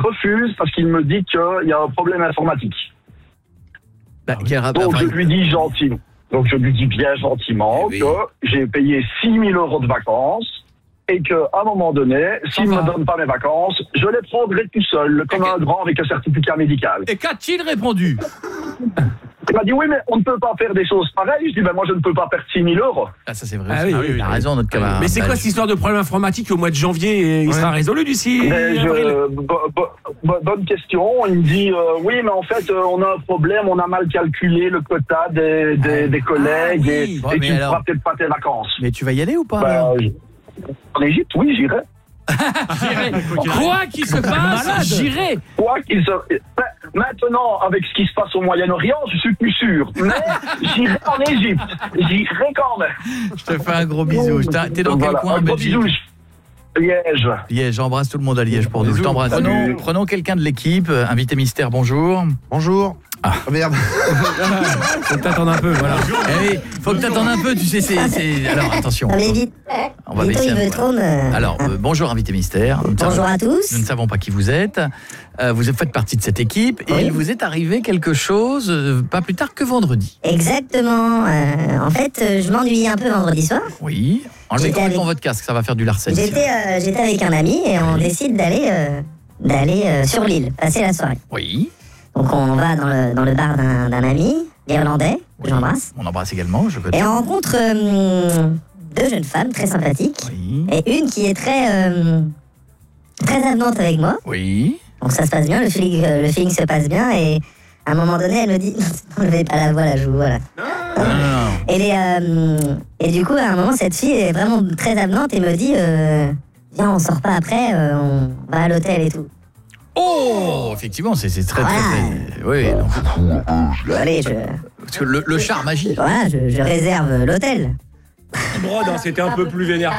refuse parce qu'il me dit qu'il y a un problème informatique. Donc je lui dis gentiment. Donc je lui dis bien gentiment que j'ai payé 6 000 € de vacances et qu'à un moment donné, s'il ne me donne pas mes vacances, je les prendrai tout seul, comme un grand avec un certificat médical. Et qu'a-t-il répondu? Il m'a dit oui, mais on ne peut pas faire des choses pareilles. Je dis moi je ne peux pas perdre 6 000 €. Ah, ça c'est vrai. Il a raison, notre camarade. Mais c'est quoi cette histoire de problème informatique au mois de janvier? Il sera résolu d'ici bonne question. Il me dit oui, mais en fait, on a un problème, on a mal calculé le quota des collègues et tu ne feras peut-être pas tes vacances. Mais tu vas y aller ou pas? En Égypte, oui, j'irai. Quoi qu'il se passe, j'irai. Quoi qu'il se... Maintenant, avec ce qui se passe au Moyen-Orient, je suis plus sûr. Mais j'irai en Égypte. J'irai quand même. Je te fais un gros bisou. T'es dans quel coin en Belgique? Liège. Liège, j'embrasse tout le monde à Liège pour nous. Je t'embrasse. Prenons quelqu'un de l'équipe. Invité mystère, bonjour. Bonjour. Ah merde. Faut que t'attendes un peu, voilà. Eh oui, faut que t'attendes un peu, tu sais, Alors, attention. Allez, vite. On va baisser Alors, bonjour, invité mystère. Bonjour à tous. Nous ne savons pas qui vous êtes. Vous faites partie de cette équipe et il vous est arrivé quelque chose pas plus tard que vendredi. Exactement. En fait, je m'ennuyais un peu vendredi soir. Oui. Enlevez complètement votre casque, ça va faire du Larsen. J'étais avec un ami et on décide d'aller sur l'île, passer la soirée. Oui. Donc on va dans le bar d'un ami, irlandais, que j'embrasse. On embrasse également, je connais. Et on rencontre 2 jeunes femmes très sympathiques. Oui. Et une qui est très avenante avec moi. Oui. Donc ça se passe bien, le feeling se passe bien. Et à un moment donné, elle me dit « N'enlevez pas la voix, là, je vous vois là. » Et du coup, à un moment, cette fille est vraiment très avenante et me dit « Viens, on sort pas après, on va à l'hôtel et tout. » Oh, effectivement, c'est très, très... Oui, donc... Allez, Parce que le charme agit. Voilà, je réserve l'hôtel. Brode, c'était un peu plus vénère.